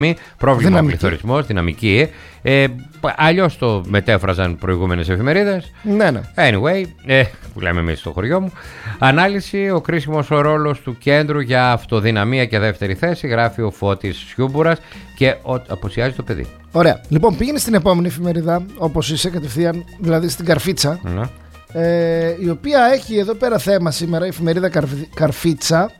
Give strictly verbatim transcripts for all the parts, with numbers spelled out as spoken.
Πρόβλημα πληθωρισμός, δυναμική. Ε, αλλιώς το μετέφραζαν προηγούμενες εφημερίδες. Ναι, ναι. Anyway, ε, που λέμε εμείς στο χωριό μου. Ανάλυση: ο κρίσιμος ο ρόλος του κέντρου για αυτοδυναμία και δεύτερη θέση, γράφει ο Φώτης Σιούμπουρας, και ο, αποσιάζει το παιδί. Ωραία. Λοιπόν, πήγαινε στην επόμενη εφημερίδα, όπως είσαι κατευθείαν, δηλαδή στην Καρφίτσα. Ναι. Ε, η οποία έχει εδώ πέρα θέμα σήμερα, η εφημερίδα Καρφι, Καρφίτσα.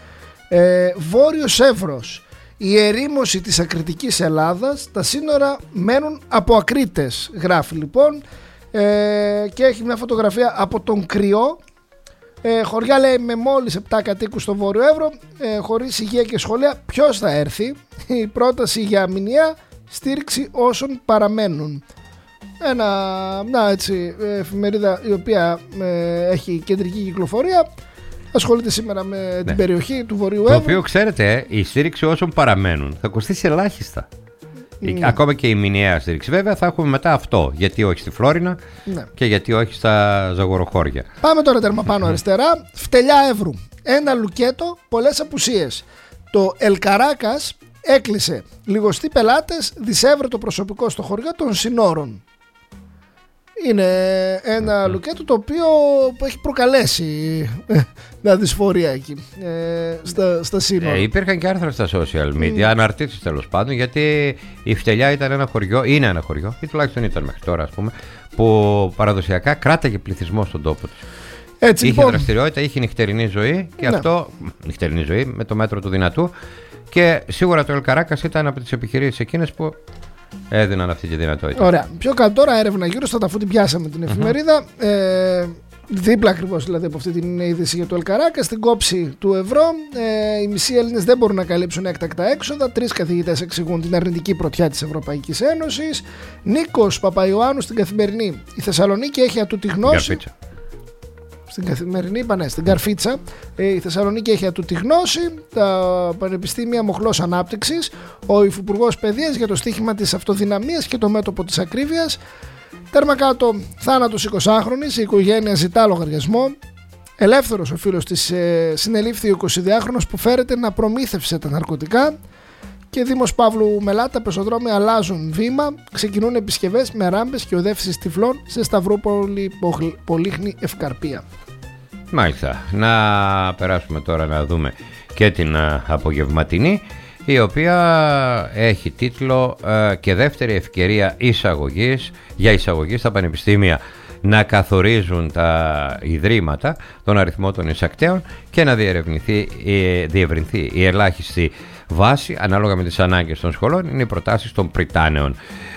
Ε, Βόρειος Εύρος. Η ερήμωση της ακριτικής Ελλάδας, τα σύνορα μένουν από ακρίτες, γράφει λοιπόν, ε, και έχει μια φωτογραφία από τον Κρυό, ε, χωριά λέει με μόλις επτά κατοίκους στο Βόρειο Εύρο, ε, χωρίς υγεία και σχολεία. Ποιος θα έρθει? Η πρόταση για μηνιαία στήριξη όσων παραμένουν. Ένα, μια έτσι εφημερίδα η οποία ε, έχει κεντρική κυκλοφορία. Ασχολείται σήμερα με ναι. την περιοχή του Βορείου Εύρου. Το οποίο, ξέρετε, η στήριξη όσων παραμένουν θα κοστίσει ελάχιστα. Ναι. Ακόμα και η μηνιαία στήριξη. Βέβαια θα έχουμε μετά αυτό. Γιατί όχι στη Φλόρινα, ναι. και γιατί όχι στα Ζαγοροχώρια. Πάμε τώρα τέρμα πάνω αριστερά. Φτελιά Εύρου. Ένα λουκέτο, πολλές απουσίες. Το Ελκαράκας έκλεισε. Λιγοστοί πελάτες, δισεύρετο προσωπικό στο χωριό των συνόρων. Είναι ένα mm-hmm. λουκέτο το οποίο έχει προκαλέσει μια δυσφορία εκεί ε, στα, στα σύνορα. Ε, υπήρχαν και άρθρα στα social media, mm. αναρτήσεις τέλος πάντων, γιατί η Φτελιά ήταν ένα χωριό, είναι ένα χωριό, ή τουλάχιστον ήταν μέχρι τώρα, ας πούμε, που παραδοσιακά κράταγε πληθυσμό στον τόπο του. Έτσι, είχε λοιπόν δραστηριότητα, είχε νυχτερινή ζωή, και ναι. αυτό, νυχτερινή ζωή με το μέτρο του δυνατού, και σίγουρα το Ελκαράκας ήταν από τις επιχειρήσεις εκείνες που έδιναν αυτή τη δυνατότητα. Ωραία. Πιο κάτω τώρα έρευνα γύρω στα, αφού την πιάσαμε την εφημερίδα. Mm-hmm. Ε, δίπλα ακριβώς δηλαδή από αυτή την είδηση για το Ελκαράκα, στην κόψη του ευρώ, ε, οι μισοί Έλληνες δεν μπορούν να καλύψουν έκτακτα έξοδα. Τρεις καθηγητές εξηγούν την αρνητική πρωτιά της Ευρωπαϊκής Ένωσης. Νίκος Παπαϊωάννου στην Καθημερινή. Η Θεσσαλονίκη έχει ατούτη γνώση. Στην Καθημερινή, είπα ναι, στην Καρφίτσα. Ε, η Θεσσαλονίκη έχει ατούτη γνώση. Τα πανεπιστήμια μοχλός ανάπτυξης. Ο Υφυπουργός Παιδείας για το στίχημα της αυτοδυναμίας και το μέτωπο της ακρίβειας. Τέρμα κάτω, θάνατος εικοσάχρονης. Η οικογένεια ζητά λογαριασμό. Ελεύθερος ο φίλος της, ε, συνελήφθη ο εικοσιδυάχρονος που φέρεται να προμήθευσε τα ναρκωτικά. Και Δήμος Παύλου Μελάτα, πεζοδρόμια αλλάζουν βήμα. Ξεκινούν επισκευές με ράμπες και οδεύσεις τυφλών σε Σταυρούπολη, Πολύχνη, Ευκαρπία. Μάλιστα. Να περάσουμε τώρα να δούμε και την απογευματινή, η οποία έχει τίτλο ε, «Και δεύτερη ευκαιρία εισαγωγής, για εισαγωγή στα πανεπιστήμια να καθορίζουν τα ιδρύματα, τον αριθμό των εισακτέων και να διερευνηθεί, ε, διευρυνθεί η ελάχιστη βάση ανάλογα με τις ανάγκες των σχολών». Είναι οι προτάσεις των Πριτάνεων.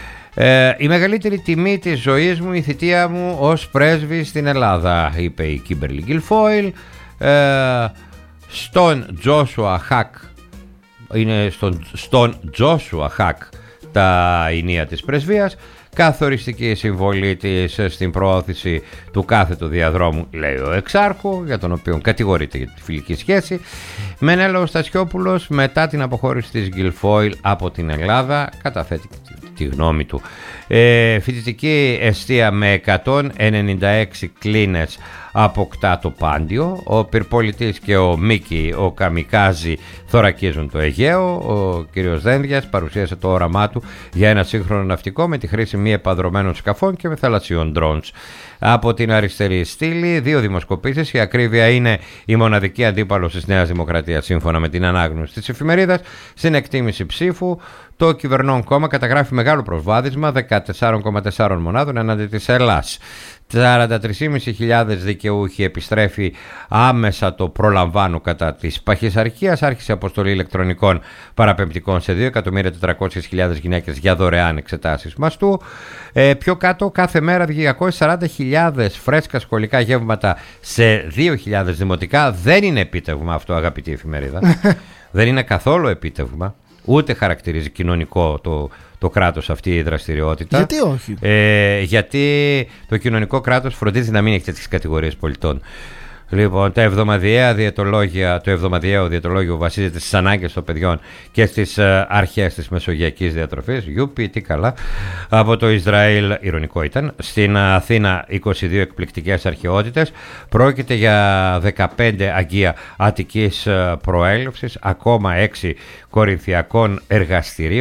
Ε, «Η μεγαλύτερη τιμή της ζωής μου, η θητεία μου ως πρέσβη στην Ελλάδα», είπε η Κίμπερλι Γκιλφόιλ. Ε, στον Τζόσουα Χακ, είναι στον, στον Τζόσουα Χακ τα ηνία της πρεσβείας. «Καθοριστική συμβολή της στην προώθηση του κάθετου διαδρόμου», λέει ο εξάρχου, για τον οποίο κατηγορείται για τη φιλική σχέση. Μενέλαος Στασιόπουλος, μετά την αποχώρηση της Γκιλφόιλ από την Ελλάδα, καταθέτει τη γνώμη του. Ε, φοιτητική εστία με εκατόν ενενήντα έξι κλίνες αποκτά το Πάντιο. Ο Πυρπολιτής και ο Μίκη, ο Καμικάζη, θωρακίζουν το Αιγαίο. Ο κ. Δένδιας παρουσίασε το όραμά του για ένα σύγχρονο ναυτικό με τη χρήση μη επαδρομένων σκαφών και με θαλασσιών drones. Από την αριστερή στήλη, δύο δημοσκοπήσεις. Η ακρίβεια είναι η μοναδική αντίπαλος της Νέας Δημοκρατίας, σύμφωνα με την ανάγνωση της εφημερίδας. Στην εκτίμηση ψήφου, το κυβερνών κόμμα καταγράφει μεγάλο προβάδισμα, δεκατέσσερα κόμμα τέσσερα μονάδων εναντί της Ελλάς. σαράντα τρεις χιλιάδες πεντακόσιοι δικαιούχοι, επιστρέφει άμεσα το προλαμβάνω κατά της παχυσαρχίας. Άρχισε αποστολή ηλεκτρονικών παραπεμπτικών σε δύο εκατομμύρια τετρακόσιες χιλιάδες γυναίκες για δωρεάν εξετάσεις μαστού. Ε, πιο κάτω, κάθε μέρα διακόσιες σαράντα χιλιάδες φρέσκα σχολικά γεύματα σε δύο χιλιάδες δημοτικά. Δεν είναι επίτευγμα αυτό, αγαπητή εφημερίδα. Δεν είναι καθόλου επίτευγμα. Ούτε χαρακτηρίζει κοινωνικό το, το κράτος αυτή η δραστηριότητα. Γιατί όχι? Ε, γιατί το κοινωνικό κράτος φροντίζει να μην έχει τέτοιες κατηγορίες πολιτών. Λοιπόν, τα εβδομαδιαία διαιτολόγια, το εβδομαδιαίο διαιτολόγιο βασίζεται στις ανάγκες των παιδιών και στις uh, αρχές της μεσογειακής διατροφής. Γιούπι, τι καλά. Από το Ισραήλ, ηρωνικό ήταν. Στην Αθήνα, είκοσι δύο εκπληκτικές αρχαιότητες. Πρόκειται για δεκαπέντε αγγεία αττικής προέλευσης, ακόμα έξι κορινθιακών εργαστηρίων.